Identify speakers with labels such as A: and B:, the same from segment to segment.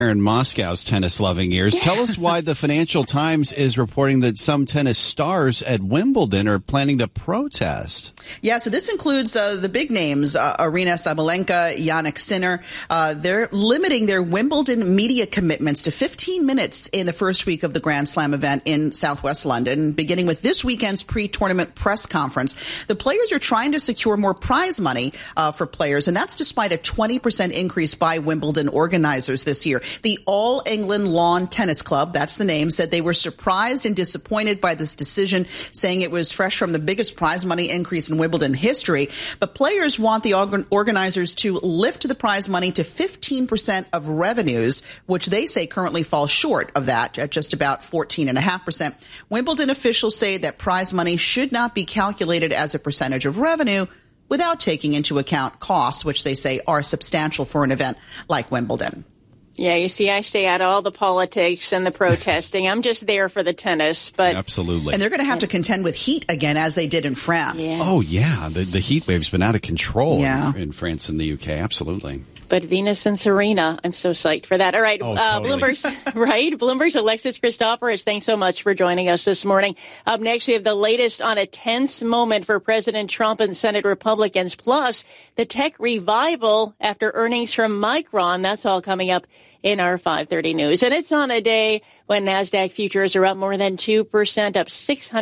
A: In Moscow's tennis-loving ears. Tell us why the Financial Times is reporting that some tennis stars at Wimbledon are planning to protest.
B: Yeah, so this includes the big names, Aryna Sabalenka, Jannik Sinner. They're limiting their Wimbledon media commitments to 15 minutes in the first week of the Grand Slam event in southwest London, beginning with this weekend's pre-tournament press conference. The players are trying to secure more prize money for players, and that's despite a 20% increase by Wimbledon organizers this year. The All England Lawn Tennis Club, that's the name, said they were surprised and disappointed by this decision, saying it was fresh from the biggest prize money increase in Wimbledon history. But players want the organizers to lift the prize money to 15% of revenues, which they say currently falls short of that at just about 14.5%. Wimbledon officials say that prize money should not be calculated as a percentage of revenue without taking into account costs, which they say are substantial for an event like Wimbledon.
C: Yeah, you see, I stay out of all the politics and the protesting. I'm just there for the tennis. But
A: absolutely.
B: And they're going to have to contend with heat again, as they did in France.
C: Yeah.
A: Oh, yeah. The heat wave's been out of control in France and the UK. Absolutely.
C: But Venus and Serena, I'm so psyched for that. All right,
A: totally.
C: Bloomberg's Alexis Christoforous, thanks so much for joining us this morning. Up next, we have the latest on a tense moment for President Trump and Senate Republicans, plus the tech revival after earnings from Micron. That's all coming up in our 5:30 news. And it's on a day when NASDAQ futures are up more than 2%, up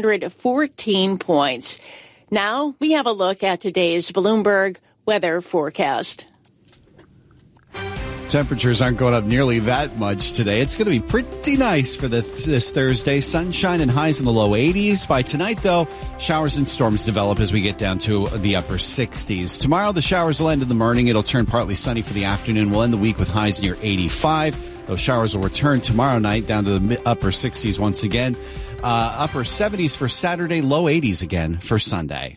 C: 614 points. Now we have a look at today's Bloomberg weather forecast.
A: Temperatures aren't going up nearly that much today. It's going to be pretty nice for this Thursday. Sunshine and highs in the low 80s. By tonight, though, showers and storms develop as we get down to the upper 60s. Tomorrow, the showers will end in the morning. It'll turn partly sunny for the afternoon. We'll end the week with highs near 85. Those showers will return tomorrow night down to the upper 60s once again. Upper 70s for Saturday, low 80s again for Sunday.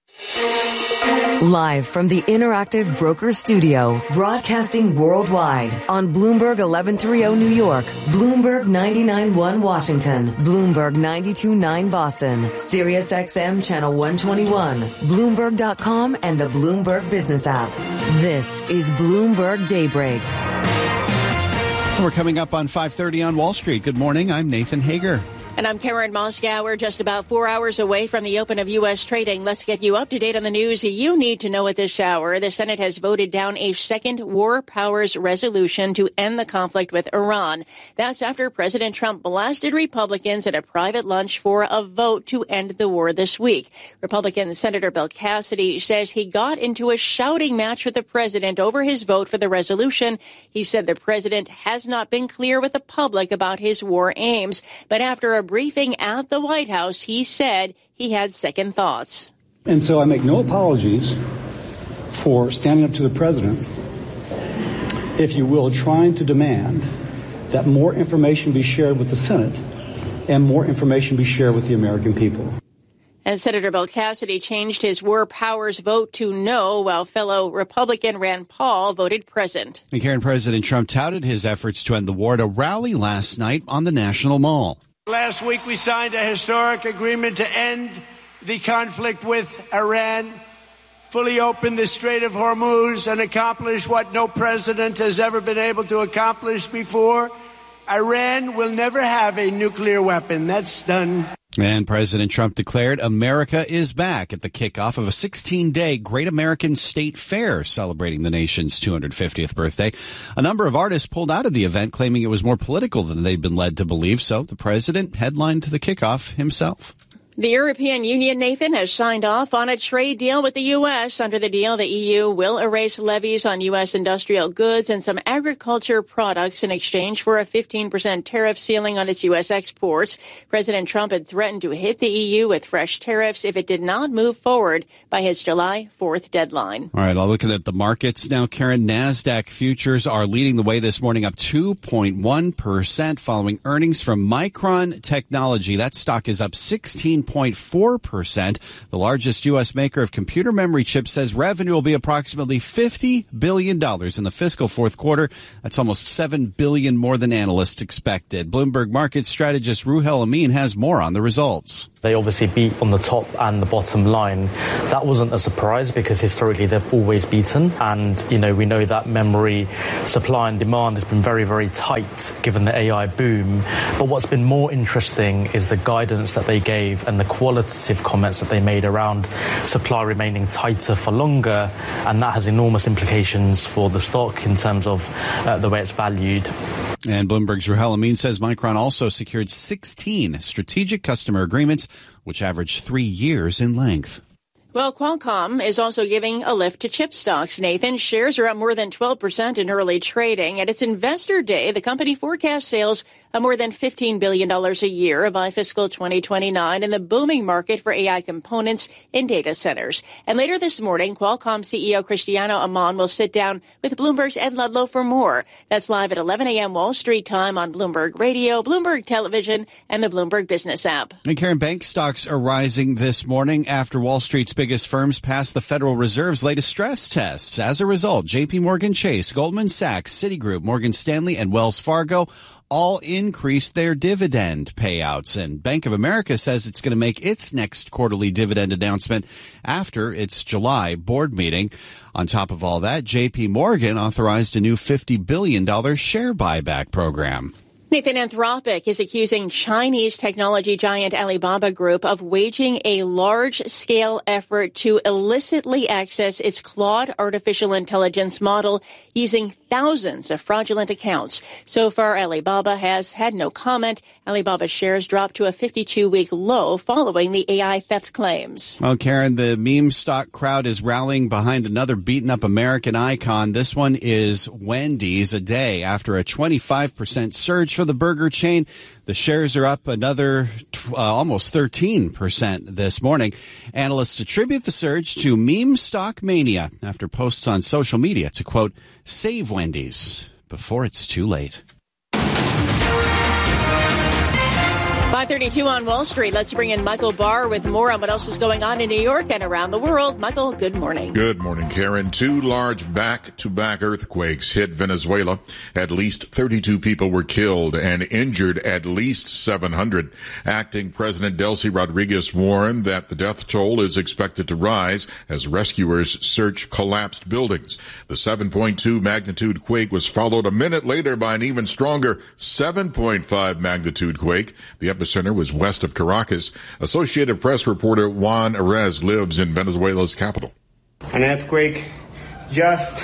D: Live from the Interactive Brokers Studio, broadcasting worldwide on Bloomberg 1130 New York, Bloomberg 99.1 Washington, Bloomberg 92.9 Boston, Sirius XM Channel 121, Bloomberg.com, and the Bloomberg Business app. This is Bloomberg Daybreak.
A: We're coming up on 5:30 on Wall Street. Good morning. I'm Nathan Hager.
C: And I'm Karen Moskow. We're just about 4 hours away from the open of U.S. trading. Let's get you up to date on the news you need to know at this hour. The Senate has voted down a second war powers resolution to end the conflict with Iran. That's after President Trump blasted Republicans at a private lunch for a vote to end the war this week. Republican Senator Bill Cassidy says he got into a shouting match with the president over his vote for the resolution. He said the president has not been clear with the public about his war aims, but after a briefing at the White House, he said he had second thoughts.
E: And so I make no apologies for standing up to the president, if you will, trying to demand that more information be shared with the Senate and more information be shared with the American people.
C: And Senator Bill Cassidy changed his war powers vote to no, while fellow Republican Rand Paul voted present.
A: And Karen, President Trump touted his efforts to end the war at a rally last night on the National Mall.
F: Last week, we signed a historic agreement to end the conflict with Iran, fully open the Strait of Hormuz, and accomplish what no president has ever been able to accomplish before. Iran will never have a nuclear weapon. That's done.
A: And President Trump declared America is back at the kickoff of a 16-day Great American State Fair celebrating the nation's 250th birthday. A number of artists pulled out of the event, claiming it was more political than they'd been led to believe, so the president headlined the kickoff himself.
C: The European Union, Nathan, has signed off on a trade deal with the U.S. Under the deal, the EU will erase levies on U.S. industrial goods and some agriculture products in exchange for a 15% tariff ceiling on its U.S. exports. President Trump had threatened to hit the EU with fresh tariffs if it did not move forward by his July 4th deadline.
A: All right, I'll look at the markets now. Karen, NASDAQ futures are leading the way this morning, up 2.1% following earnings from Micron Technology. That stock is up 16.4%. The largest U.S. maker of computer memory chips says revenue will be approximately $50 billion in the fiscal fourth quarter. That's almost $7 billion more than analysts expected. Bloomberg market strategist Ruhel Amin has more on the results.
G: They obviously beat on the top and the bottom line. That wasn't a surprise because historically they've always beaten. And, we know that memory supply and demand has been very, very tight given the AI boom. But what's been more interesting is the guidance that they gave and the qualitative comments that they made around supply remaining tighter for longer. And that has enormous implications for the stock in terms of the way it's valued.
A: And Bloomberg's Ruhel Amin says Micron also secured 16 strategic customer agreements, which average 3 years in length.
C: Well, Qualcomm is also giving a lift to chip stocks, Nathan. Shares are up more than 12% in early trading. At its investor day, the company forecasts sales of more than $15 billion a year by fiscal 2029 in the booming market for AI components in data centers. And later this morning, Qualcomm CEO Cristiano Amon will sit down with Bloomberg's Ed Ludlow for more. That's live at 11 a.m. Wall Street time on Bloomberg Radio, Bloomberg Television, and the Bloomberg Business app.
A: And Karen, bank stocks are rising this morning after Wall Street's biggest firms passed the Federal Reserve's latest stress tests. As a result, JP Morgan Chase, Goldman Sachs, Citigroup, Morgan Stanley, and Wells Fargo all increased their dividend payouts. And Bank of America says it's going to make its next quarterly dividend announcement after its July board meeting. On top of all that, JP Morgan authorized a new $50 billion share buyback program.
C: Nathan, Anthropic is accusing Chinese technology giant Alibaba Group of waging a large-scale effort to illicitly access its Claude artificial intelligence model using thousands of fraudulent accounts. So far, Alibaba has had no comment. Alibaba's shares dropped to a 52-week low following the AI theft claims.
A: Well, Karen, the meme stock crowd is rallying behind another beaten-up American icon. This one is Wendy's. A day after a 25% surge for the burger chain, the shares are up another almost 13% this morning. Analysts attribute the surge to meme stock mania after posts on social media to, quote, save Wendy's before it's too late.
C: 5:32 on Wall Street. Let's bring in Michael Barr with more on what else is going on in New York and around the world. Michael, good morning.
H: Good morning, Karen. 2 large back-to-back earthquakes hit Venezuela. At least 32 people were killed and injured at least 700. Acting President Delcy Rodriguez warned that the death toll is expected to rise as rescuers search collapsed buildings. The 7.2 magnitude quake was followed a minute later by an even stronger 7.5 magnitude quake. The epicenter was west of Caracas. Associated Press reporter Juan Arez lives in Venezuela's capital.
I: An earthquake just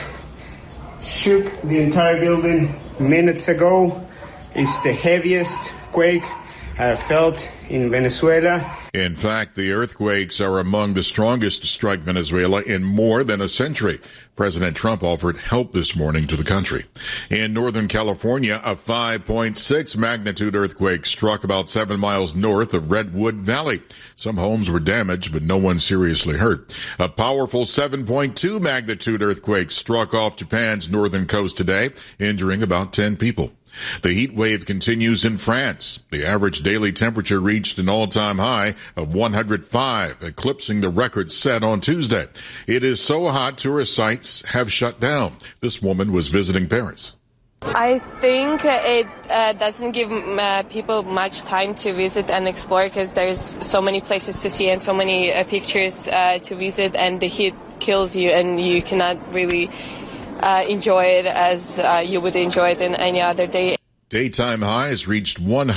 I: shook the entire building minutes ago. It's the heaviest quake I have felt in Venezuela.
H: In fact, the earthquakes are among the strongest to strike Venezuela in more than a century. President Trump offered help this morning to the country. In Northern California, a 5.6 magnitude earthquake struck about 7 miles north of Redwood Valley. Some homes were damaged, but no one seriously hurt. A powerful 7.2 magnitude earthquake struck off Japan's northern coast today, injuring about 10 people. The heat wave continues in France. The average daily temperature reached an all-time high of 105, eclipsing the record set on Tuesday. It is so hot tourist sites have shut down. This woman was visiting Paris.
J: I think it doesn't give people much time to visit and explore because there's so many places to see and so many pictures to visit, and the heat kills you and you cannot really enjoy it as you would enjoy it in any other day.
H: Daytime highs reached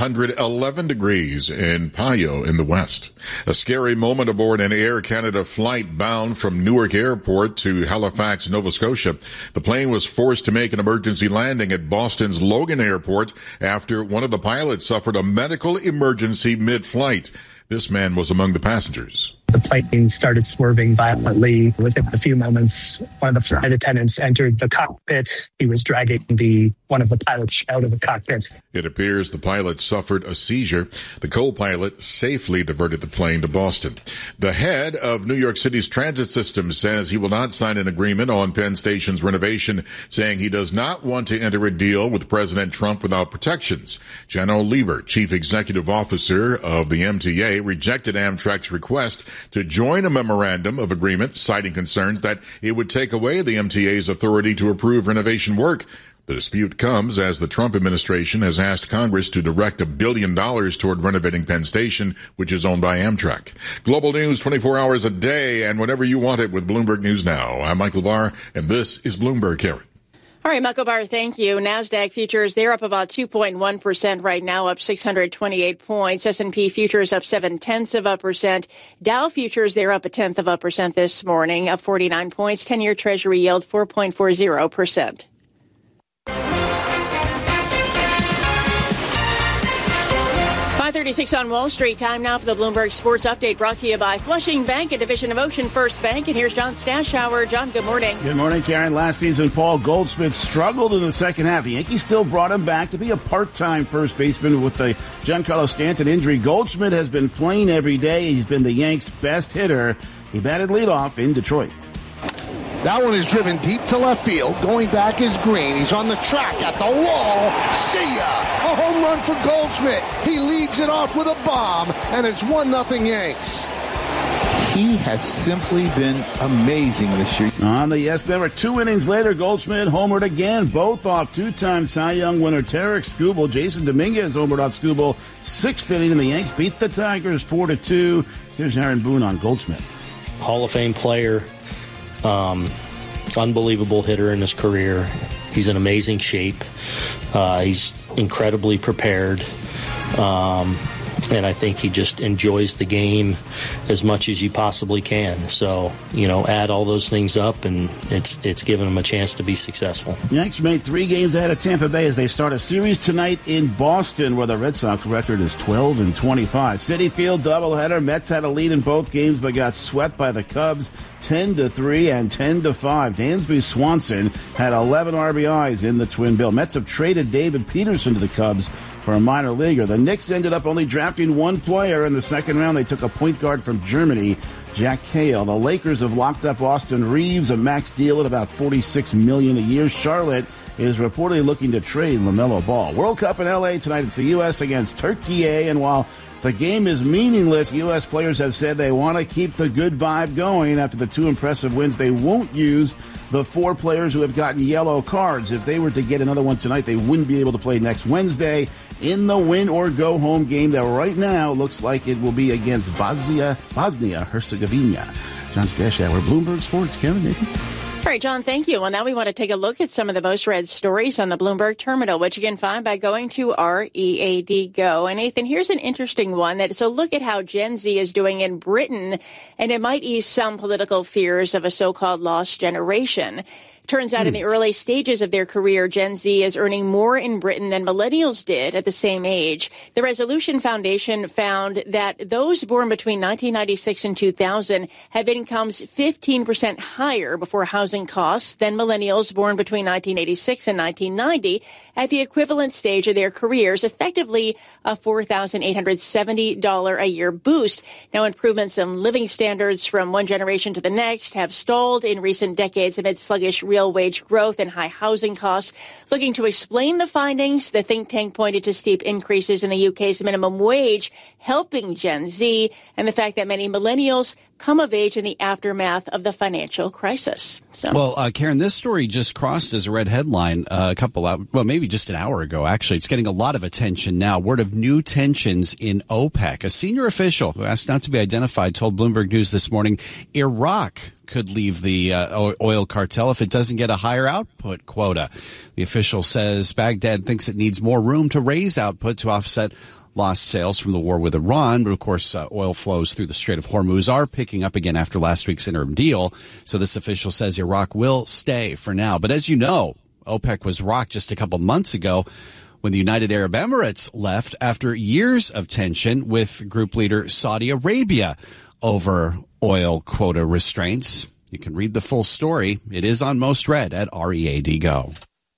H: 111 degrees in Payo in the west. A scary moment aboard an Air Canada flight bound from Newark Airport to Halifax, Nova Scotia. The plane was forced to make an emergency landing at Boston's Logan Airport after one of the pilots suffered a medical emergency mid-flight. This man was among the passengers.
K: The plane started swerving violently. Within a few moments, one of the flight attendants entered the cockpit. He was dragging one of the pilots out of the cockpit.
H: It appears the pilot suffered a seizure. The co-pilot safely diverted the plane to Boston. The head of New York City's transit system says he will not sign an agreement on Penn Station's renovation, saying he does not want to enter a deal with President Trump without protections. Janno Lieber, chief executive officer of the MTA, rejected Amtrak's request to join a memorandum of agreement, citing concerns that it would take away the MTA's authority to approve renovation work. The dispute comes as the Trump administration has asked Congress to direct $1 billion toward renovating Penn Station, which is owned by Amtrak. Global news 24 hours a day and whenever you want it with Bloomberg News Now. I'm Michael Barr, and this is Bloomberg, Karen.
C: All right, Michael Barr, thank you. NASDAQ futures, they're up about 2.1% right now, up 628 points. S&P futures up 0.7%. Dow futures, they're up 0.1% this morning, up 49 points. 10-year Treasury yield 4.40%. 5:36 on Wall Street. Time now for the Bloomberg Sports Update, brought to you by Flushing Bank, a division of Ocean First Bank. And here's John Stashower. John, good morning.
L: Good morning, Karen. Last season, Paul Goldschmidt struggled in the second half. The Yankees still brought him back to be a part-time first baseman with the Giancarlo Stanton injury. Goldschmidt has been playing every day. He's been the Yanks' best hitter. He batted leadoff in Detroit.
M: That one is driven deep to left field. Going back is Green. He's on the track at the wall. See ya! A home run for Goldschmidt. He leads it off with a bomb, and it's 1-0 Yanks. He has simply been amazing this year.
L: On the Yes Never, 2 innings later, Goldschmidt homered again, both off two-time Cy Young winner Tarek Skubal. Jason Dominguez homered off Skubal. 6th inning, and the Yanks beat the Tigers 4-2. Here's Aaron Boone on Goldschmidt.
N: Hall of Fame player. Unbelievable hitter in his career. He's in amazing shape. He's incredibly prepared. And I think he just enjoys the game as much as you possibly can. So, add all those things up, and it's given him a chance to be successful.
L: Yanks made 3 games ahead of Tampa Bay as they start a series tonight in Boston, where the Red Sox record is 12-25. Citi Field doubleheader. Mets had a lead in both games, but got swept by the Cubs 10-3 and 10-5. Dansby Swanson had 11 RBIs in the Twin Bill. Mets have traded David Peterson to the Cubs for a minor leaguer. The Knicks ended up only drafting one player in the second round. They took a point guard from Germany, Jack Hale. The Lakers have locked up Austin Reeves, a max deal at about $46 million a year. Charlotte is reportedly looking to trade LaMelo Ball. World Cup in L.A. tonight. It's the U.S. against Turkey. And while the game is meaningless, U.S. players have said they want to keep the good vibe going after the 2 impressive wins. They won't use the 4 players who have gotten yellow cards. If they were to get another one tonight, they wouldn't be able to play next Wednesday in the win-or-go-home game that right now looks like it will be against Bosnia-Herzegovina. John Stashower, Bloomberg Sports. Kevin, Nathan.
C: All right, John, thank you. Well, now we want to take a look at some of the most read stories on the Bloomberg Terminal, which you can find by going to READ Go. And Nathan, here's an interesting one. It's a look at how Gen Z is doing in Britain, and it might ease some political fears of a so-called lost generation. Turns out in the early stages of their career, Gen Z is earning more in Britain than millennials did at the same age. The Resolution Foundation found that those born between 1996 and 2000 have incomes 15% higher before housing costs than millennials born between 1986 and 1990 at the equivalent stage of their careers, effectively a $4,870 a year boost. Now, improvements in living standards from one generation to the next have stalled in recent decades amid sluggish real wage growth and high housing costs. Looking to explain the findings, the think tank pointed to steep increases in the UK's minimum wage, helping Gen Z, and the fact that many millennials come of age in the aftermath of the financial crisis. So.
A: Well, Karen, this story just crossed as a red headline maybe just an hour ago, actually. It's getting a lot of attention now. Word of new tensions in OPEC. A senior official who asked not to be identified told Bloomberg News this morning Iraq could leave the oil cartel if it doesn't get a higher output quota. The official says Baghdad thinks it needs more room to raise output to offset lost sales from the war with Iran. But, of course, oil flows through the Strait of Hormuz are picking up again after last week's interim deal. So this official says Iraq will stay for now. But as you know, OPEC was rocked just a couple months ago when the United Arab Emirates left after years of tension with group leader Saudi Arabia over oil quota restraints. You can read the full story. It is on Most Read at READ Go.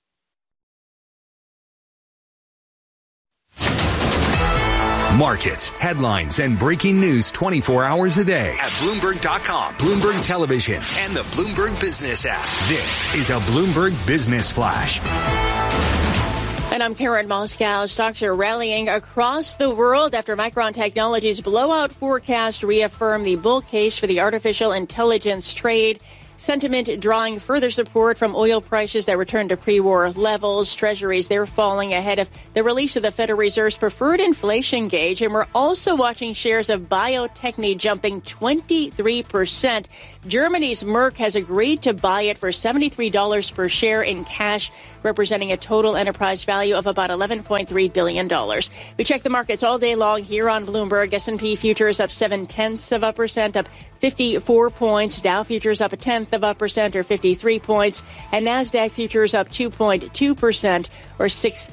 O: Markets, headlines, and breaking news 24 hours a day at Bloomberg.com, Bloomberg Television, and the Bloomberg Business app. This is a Bloomberg Business Flash.
C: And I'm Karen Moscow. Stocks are rallying across the world after Micron Technology's blowout forecast reaffirmed the bull case for the artificial intelligence trade. Sentiment drawing further support from oil prices that returned to pre-war levels. Treasuries, they're falling ahead of the release of the Federal Reserve's preferred inflation gauge. And we're also watching shares of Bio-Techne jumping 23%. Germany's Merck has agreed to buy it for $73 per share in cash, representing a total enterprise value of about $11.3 billion. We check the markets all day long here on Bloomberg. S&P futures up 0.7%, up 54 points. Dow futures up 0.1% or 53 points. And NASDAQ futures up 2.2% or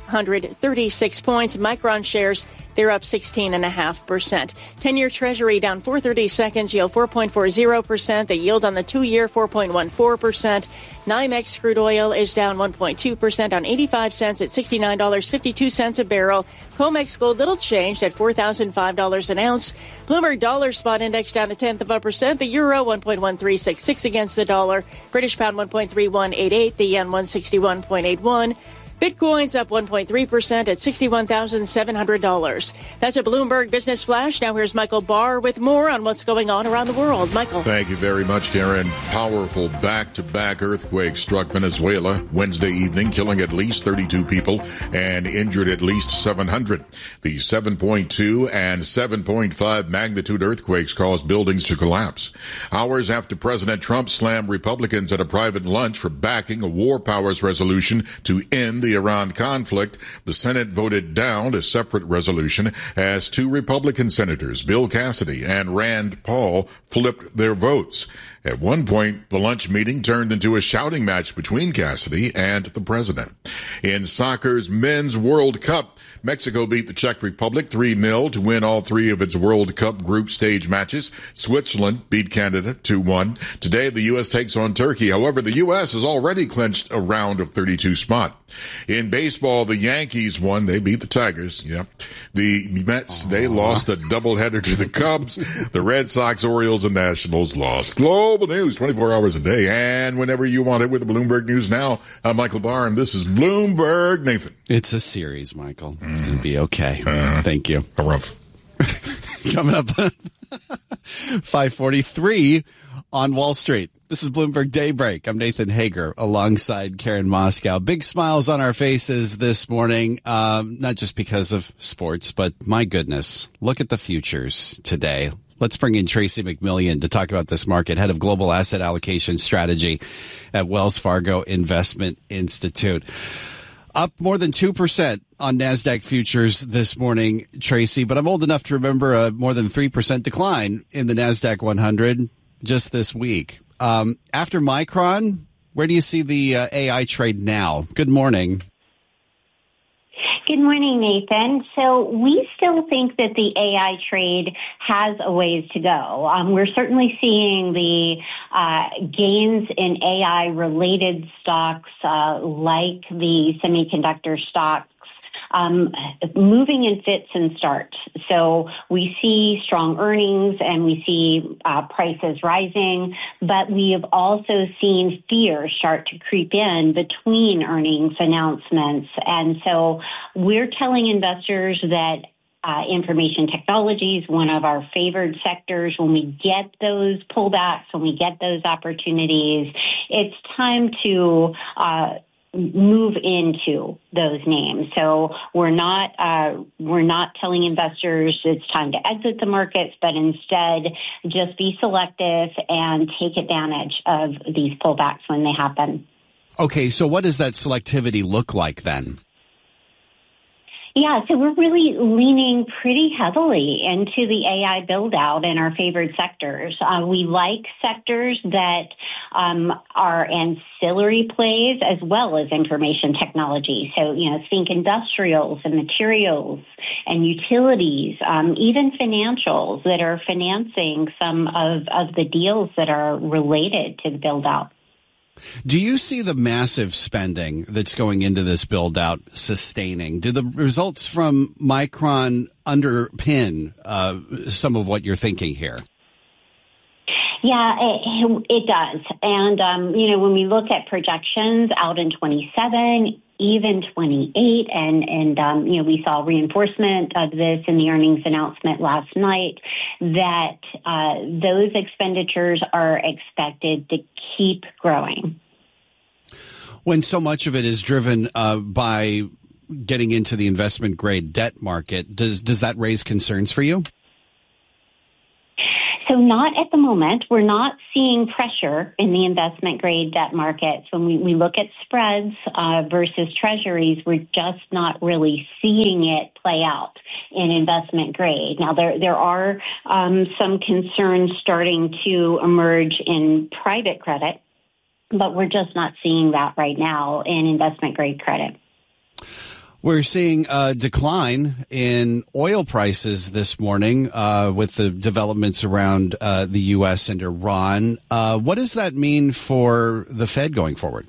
C: 636 points. Micron shares, they're up 16.5%. 10-year Treasury down 430 seconds, yield 4.40%. The yield on the 2-year, 4.14%. NYMEX crude oil is down 1.2%, down 85 cents at $69.52 a barrel. COMEX gold little changed at $4,005 an ounce. Bloomberg dollar spot index down 0.1%. The euro 1.1366 against the dollar. British pound 1.3188. The yen 161.81. Bitcoin's up 1.3% at $61,700. That's a Bloomberg Business Flash. Now here's Michael Barr with more on what's going on around the world. Michael.
H: Thank you very much, Karen. Powerful back-to-back earthquake struck Venezuela Wednesday evening, killing at least 32 people and injured at least 700. The 7.2 and 7.5 magnitude earthquakes caused buildings to collapse. Hours after President Trump slammed Republicans at a private lunch for backing a war powers resolution to end the Iran conflict, the Senate voted down a separate resolution as 2 Republican senators, Bill Cassidy and Rand Paul, flipped their votes. At one point, the lunch meeting turned into a shouting match between Cassidy and the president. In soccer's Men's World Cup, Mexico beat the Czech Republic 3-0 to win all 3 of its World Cup group stage matches. Switzerland beat Canada 2-1. Today, the U.S. takes on Turkey. However, the U.S. has already clinched a round of 32 spot. In baseball, the Yankees won. They beat the Tigers. Yep. The Mets, they lost a doubleheader to the Cubs. The Red Sox, Orioles, and Nationals lost. Global news 24 hours a day and whenever you want it with the Bloomberg News Now. I'm Michael Barr, and this is Bloomberg Nathan.
A: It's a series, Michael. It's going to be okay. Thank you.
H: Rough.
A: Coming up 5:43 on Wall Street. This is Bloomberg Daybreak. I'm Nathan Hager alongside Karen Moscow. Big smiles on our faces this morning, not just because of sports, but my goodness, look at the futures today. Let's bring in Tracy McMillian to talk about this market, head of global asset allocation strategy at Wells Fargo Investment Institute. Up more than 2% on NASDAQ futures this morning, Tracy, but I'm old enough to remember a more than 3% decline in the NASDAQ 100 just this week. After Micron, where do you see the AI trade now? Good morning.
P: Good morning, Nathan. So we still think that the AI trade has a ways to go. We're certainly seeing the gains in AI-related stocks like the semiconductor stocks moving in fits and starts. So we see strong earnings and we see prices rising, but we have also seen fear start to creep in between earnings announcements. And so we're telling investors that information technology is one of our favored sectors. When we get those pullbacks, when we get those opportunities, it's time to move into those names. So we're not telling investors it's time to exit the markets, but instead just be selective and take advantage of these pullbacks when they happen.
A: Okay, so what does that selectivity look like then?
P: Yeah, so we're really leaning pretty heavily into the AI build-out in our favored sectors. We like sectors that are ancillary plays as well as information technology. So, think industrials and materials and utilities, even financials that are financing some of the deals that are related to the build-out.
A: Do you see the massive spending that's going into this build-out sustaining? Do the results from Micron underpin some of what you're thinking here?
P: Yeah, it does. And, when we look at projections out in 27, even 28. And we saw reinforcement of this in the earnings announcement last night, that those expenditures are expected to keep growing.
A: When so much of it is driven by getting into the investment grade debt market, does that raise concerns for you?
P: So not at the moment. We're not seeing pressure in the investment grade debt markets. When we look at spreads versus treasuries, we're just not really seeing it play out in investment grade. Now, there are some concerns starting to emerge in private credit, but we're just not seeing that right now in investment grade credit.
A: We're seeing a decline in oil prices this morning with the developments around the U.S. and Iran. What does that mean for the Fed going forward?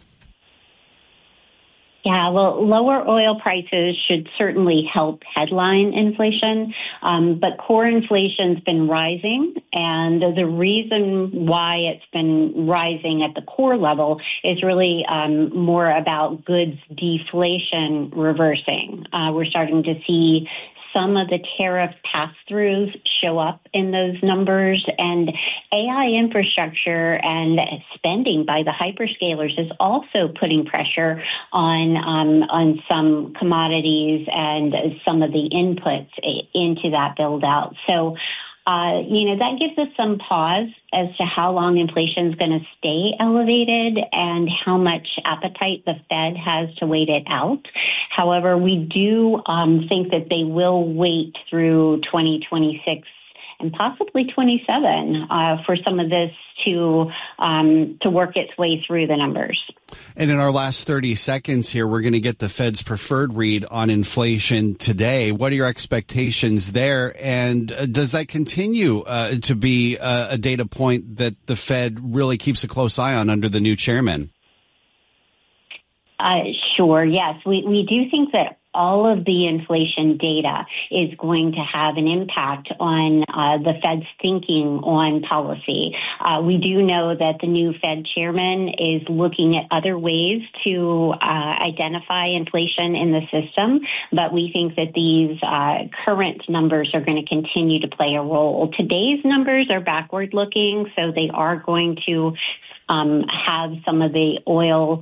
P: Yeah, well, lower oil prices should certainly help headline inflation, but core inflation's been rising, and the reason why it's been rising at the core level is really more about goods deflation reversing. We're starting to see some of the tariff pass-throughs show up in those numbers, and AI infrastructure and spending by the hyperscalers is also putting pressure on some commodities and some of the inputs into that build-out. So, that gives us some pause as to how long inflation is going to stay elevated and how much appetite the Fed has to wait it out. However, we do think that they will wait through 2026 and possibly 27 for some of this to work its way through the numbers.
A: And in our last 30 seconds here, we're going to get the Fed's preferred read on inflation today. What are your expectations there? And does that continue to be a data point that the Fed really keeps a close eye on under the new chairman?
P: Sure. Yes, we do think that all of the inflation data is going to have an impact on the Fed's thinking on policy. We do know that the new Fed chairman is looking at other ways to identify inflation in the system, but we think that these current numbers are going to continue to play a role. Today's numbers are backward looking, so they are going to have some of the oil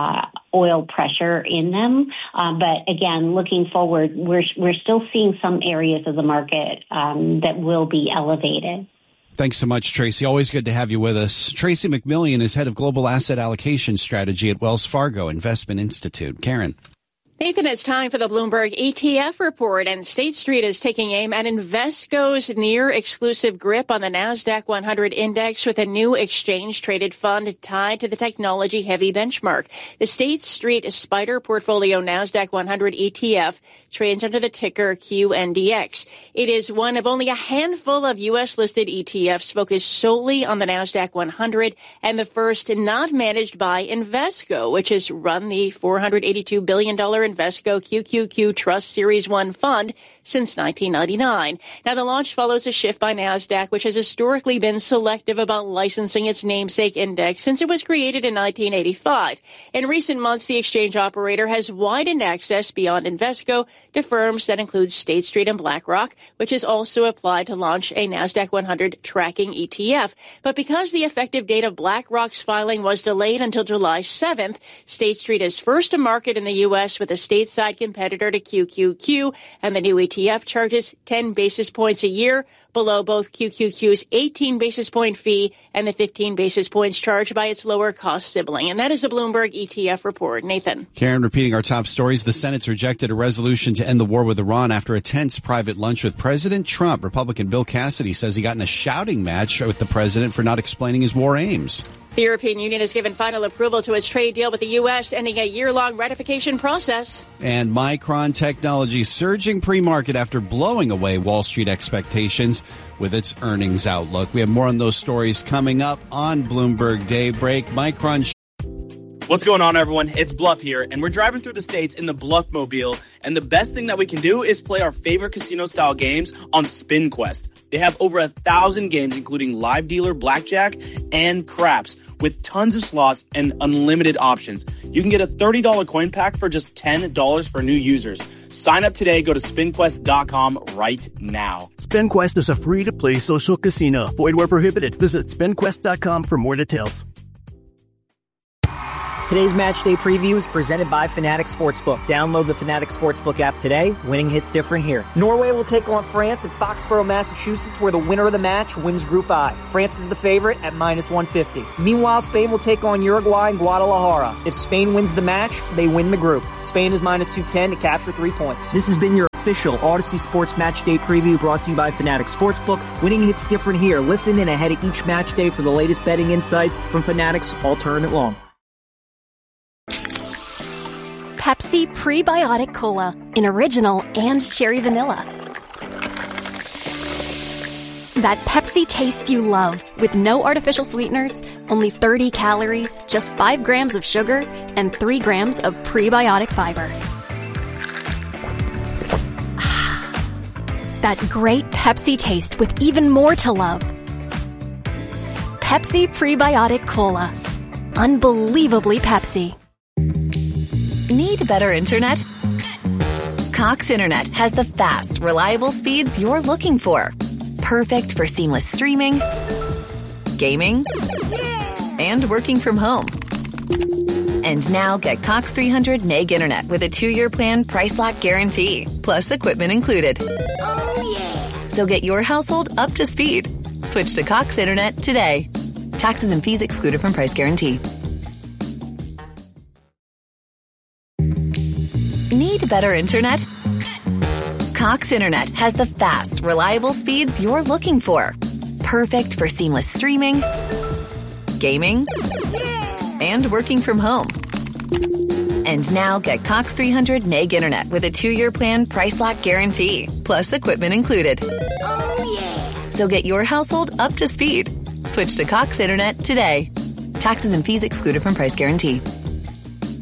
P: pressure in them. But again, looking forward, we're still seeing some areas of the market that will be elevated.
A: Thanks so much, Tracy. Always good to have you with us. Tracy McMillian is head of global asset allocation strategy at Wells Fargo Investment Institute. Karen.
C: Nathan, it's time for the Bloomberg ETF report, and State Street is taking aim at Invesco's near-exclusive grip on the NASDAQ 100 index with a new exchange-traded fund tied to the technology-heavy benchmark. The State Street SPDR Portfolio NASDAQ 100 ETF trades under the ticker QNDX. It is one of only a handful of U.S.-listed ETFs focused solely on the NASDAQ 100 and the first not managed by Invesco, which has run the $482 billion Invesco QQQ Trust Series 1 fund since 1999. Now, the launch follows a shift by NASDAQ, which has historically been selective about licensing its namesake index since it was created in 1985. In recent months, the exchange operator has widened access beyond Invesco to firms that include State Street and BlackRock, which has also applied to launch a NASDAQ 100 tracking ETF. But because the effective date of BlackRock's filing was delayed until July 7th, State Street is first to market in the U.S. with a stateside competitor to QQQ, and the new ETF charges 10 basis points a year, below both QQQ's 18 basis point fee and the 15 basis points charged by its lower cost sibling. And that is the Bloomberg ETF report. Nathan.
A: Karen, repeating our top stories. The Senate's rejected a resolution to end the war with Iran after a tense private lunch with President Trump. Republican Bill Cassidy says he got in a shouting match with the president for not explaining his war aims.
C: The European Union has given final approval to its trade deal with the U.S., ending a year-long ratification process.
A: And Micron Technology surging pre-market after blowing away Wall Street expectations with its earnings outlook. We have more on those stories coming up on Bloomberg Daybreak. Micron.
Q: What's going on, everyone? It's Bluff here, and we're driving through the states in the Bluffmobile. And the best thing that we can do is play our favorite casino-style games on SpinQuest. They have over 1,000 games, including live dealer blackjack and craps, with tons of slots and unlimited options. You can get a $30 coin pack for just $10 for new users. Sign up today. Go to SpinQuest.com right now.
R: SpinQuest is a free-to-play social casino. Void where prohibited. Visit SpinQuest.com for more details.
S: Today's match day preview is presented by Fanatics Sportsbook. Download the Fanatics Sportsbook app today. Winning hits different here. Norway will take on France at Foxborough, Massachusetts, where the winner of the match wins Group I. France is the favorite at -150. Meanwhile, Spain will take on Uruguay in Guadalajara. If Spain wins the match, they win the group. Spain is -210 to capture 3 points. This has been your official Odyssey Sports Match Day preview brought to you by Fanatics Sportsbook. Winning hits different here. Listen in ahead of each match day for the latest betting insights from Fanatics all tournament long.
T: Pepsi Prebiotic Cola in original and cherry vanilla. That Pepsi taste you love with no artificial sweeteners, only 30 calories, just 5 grams of sugar, and 3 grams of prebiotic fiber. That great Pepsi taste with even more to love. Pepsi Prebiotic Cola. Unbelievably Pepsi.
U: Need better internet? Cox Internet has the fast, reliable speeds you're looking for. Perfect for seamless streaming, gaming, and working from home. And now get Cox 300 meg internet with a 2-year plan price lock guarantee, plus equipment included. Oh yeah! So get your household up to speed. Switch to Cox Internet today. Taxes and fees excluded from price guarantee. Need better internet? Cox Internet has the fast, reliable speeds you're looking for. Perfect for seamless streaming, gaming, and working from home. And now get Cox 300 meg internet with a 2-year plan price lock guarantee, plus equipment included. Oh yeah! So get your household up to speed. Switch to Cox Internet today. Taxes and fees excluded from price guarantee.